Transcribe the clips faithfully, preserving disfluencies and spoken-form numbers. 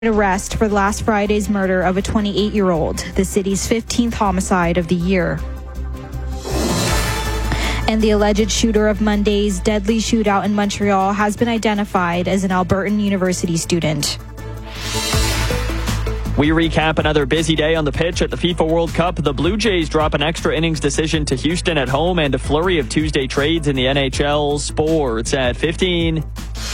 Arrest for last Friday's murder of a twenty-eight-year-old, the city's fifteenth homicide of the year. And the alleged shooter of Monday's deadly shootout in Montreal has been identified as an Albertan University student. We recap another busy day on the pitch at the FIFA World Cup. The Blue Jays drop an extra innings decision to Houston at home and a flurry of Tuesday trades in the N H L. Sports at fifteen.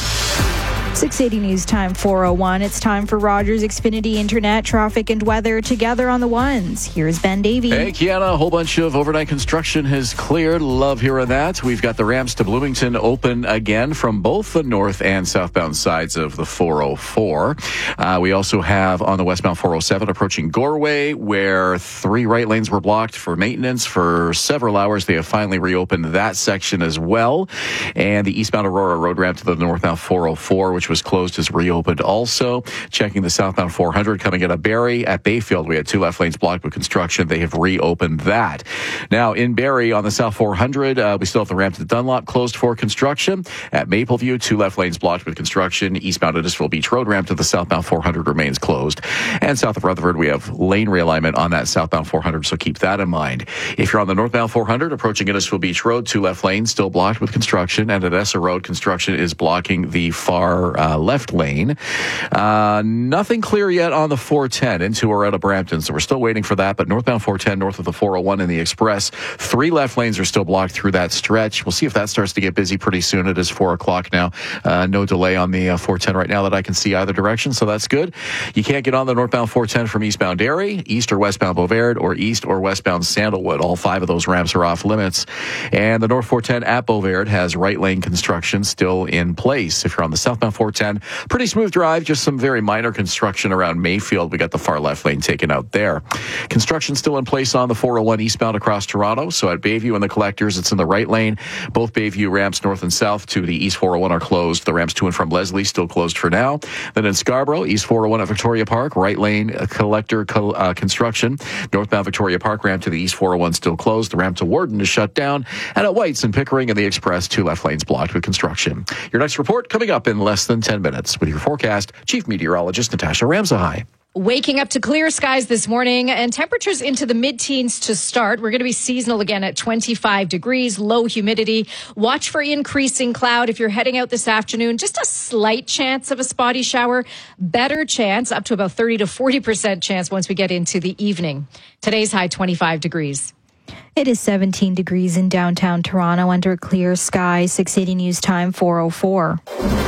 six eighty News Time four oh one. It's time for Rogers Xfinity Internet, traffic and weather together on the ones. Here's Ben Davey. Hey, Kiana. A whole bunch of overnight construction has cleared. Love hearing that. We've got the ramps to Bloomington open again from both the north and southbound sides of the four oh four. Uh, we also have on the westbound four oh seven approaching Goreway, where three right lanes were blocked for maintenance for several hours. They have finally reopened that section as well. And the eastbound Aurora Road ramp to the northbound four oh four, which was closed, is reopened also. Checking the southbound four hundred coming out of Barrie. At Bayfield, we had two left lanes blocked with construction. They have reopened that. Now, in Barrie, on the south four hundred, uh, we still have the ramp to Dunlop closed for construction. At Mapleview, two left lanes blocked with construction. Eastbound Innisfil Beach Road ramp to the southbound four hundred remains closed. And south of Rutherford, we have lane realignment on that southbound four hundred, so keep that in mind. If you're on the northbound four hundred, approaching Innisfil Beach Road, two left lanes still blocked with construction. And at Essa Road, construction is blocking the far uh, left lane. Uh, nothing clear yet on the four ten into or out of Brampton, so we're still waiting for that. But northbound four ten, north of the four oh one and the Express, three left lanes are still blocked through that stretch. We'll see if that starts to get busy pretty soon. It is four o'clock now. Uh, no delay on the uh, four ten right now that I can see either direction, so that's good. You can't get on the northbound four ten from eastbound Derry, east or westbound Beauvais, or east or westbound Sandalwood. All five of those ramps are off limits. And the north four ten at Beauvais has right lane construction still in place. If you're on the southbound four ten, pretty smooth drive, just some very minor construction around Mayfield. We got the far left lane taken out there. Construction still in place on the four oh one eastbound across Toronto. So at Bayview and the Collectors, it's in the right lane. Both Bayview ramps north and south to the east four oh one are closed. The ramps to and from Leslie still closed for now. Then in Scarborough, east four oh one at Victoria Park, right lane uh, Collector co- uh, construction. Northbound Victoria Park ramp to the east four oh one still closed. The ramp to Warden is shut down. And at White's and Pickering and the Express, two left lanes blocked with construction. Your next report coming up in less than ten minutes. With your forecast, Chief Meteorologist Natasha Ramsahai. Waking up to clear skies this morning and temperatures into the mid-teens to start. We're going to be seasonal again at twenty-five degrees, low humidity. Watch for increasing cloud if you're heading out this afternoon. Just a slight chance of a spotty shower. Better chance, up to about thirty to forty percent chance once we get into the evening. Today's high, twenty-five degrees. It is seventeen degrees in downtown Toronto under clear skies. six eighty News Time four oh four.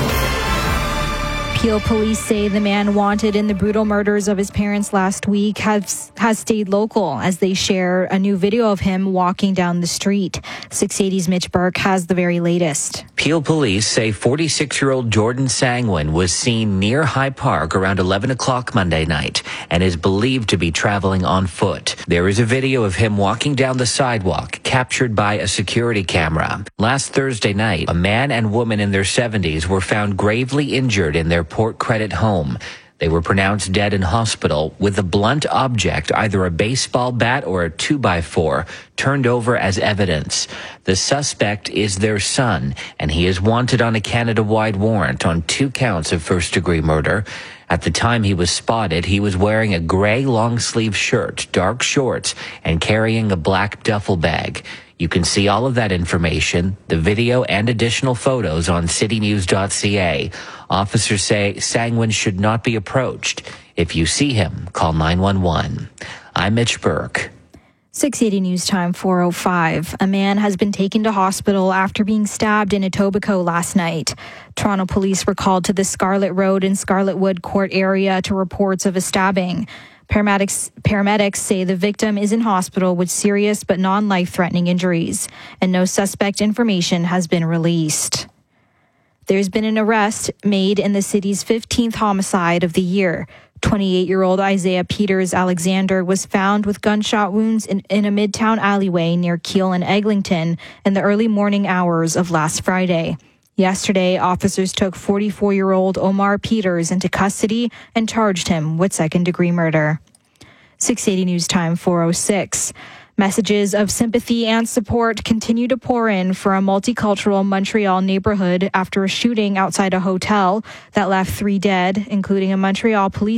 Peel police say the man wanted in the brutal murders of his parents last week has, has stayed local as they share a new video of him walking down the street. six eighty's Mitch Burke has the very latest. Peel police say forty-six-year-old Jordan Sangwin was seen near High Park around eleven o'clock Monday night and is believed to be traveling on foot. There is a video of him walking down the sidewalk captured by a security camera. Last Thursday night, a man and woman in their seventies were found gravely injured in their Port Credit home. They were pronounced dead in hospital with a blunt object, either a baseball bat or a two by four, turned over as evidence. The suspect is their son, and he is wanted on a Canada-wide warrant on two counts of first-degree murder. At the time he was spotted, he was wearing a gray long-sleeve shirt, dark shorts, and carrying a black duffel bag. You can see all of that information, the video and additional photos on city news dot c a. Officers say Sangwin should not be approached. If you see him, call nine one one. I'm Mitch Burke. six eighty News Time four oh five. A man has been taken to hospital after being stabbed in Etobicoke last night. Toronto police were called to the Scarlett Road and Scarlett Wood Court area to reports of a stabbing. Paramedics, paramedics say the victim is in hospital with serious but non-life-threatening injuries, and no suspect information has been released. There's been an arrest made in the city's fifteenth homicide of the year. twenty-eight-year-old Isaiah Peters Alexander was found with gunshot wounds in, in a midtown alleyway near Keele and Eglinton in the early morning hours of last Friday. Yesterday, officers took forty-four-year-old Omar Peters into custody and charged him with second-degree murder. six eighty News Time four oh six. Messages of sympathy and support continue to pour in for a multicultural Montreal neighborhood after a shooting outside a hotel that left three dead, including a Montreal police